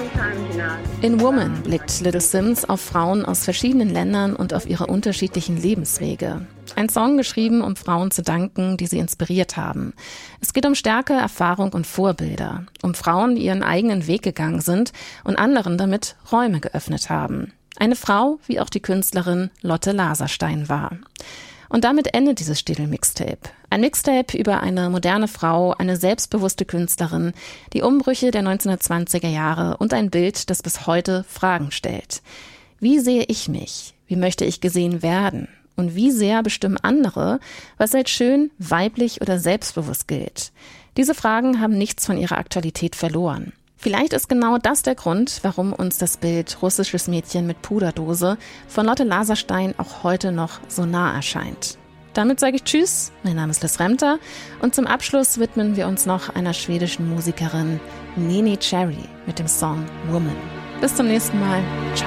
In Woman blickt Little Simz auf Frauen aus verschiedenen Ländern und auf ihre unterschiedlichen Lebenswege. Ein Song geschrieben, um Frauen zu danken, die sie inspiriert haben. Es geht um Stärke, Erfahrung und Vorbilder. Um Frauen, die ihren eigenen Weg gegangen sind und anderen damit Räume geöffnet haben. Eine Frau, wie auch die Künstlerin Lotte Laserstein war. Und damit endet dieses Still-Mixtape. Ein Mixtape über eine moderne Frau, eine selbstbewusste Künstlerin, die Umbrüche der 1920er Jahre und ein Bild, das bis heute Fragen stellt. Wie sehe ich mich? Wie möchte ich gesehen werden? Und wie sehr bestimmen andere, was als schön, weiblich oder selbstbewusst gilt? Diese Fragen haben nichts von ihrer Aktualität verloren. Vielleicht ist genau das der Grund, warum uns das Bild russisches Mädchen mit Puderdose von Lotte Laserstein auch heute noch so nah erscheint. Damit sage ich Tschüss, mein Name ist Liz Remter und zum Abschluss widmen wir uns noch einer schwedischen Musikerin, Neneh Cherry, mit dem Song Woman. Bis zum nächsten Mal. Ciao.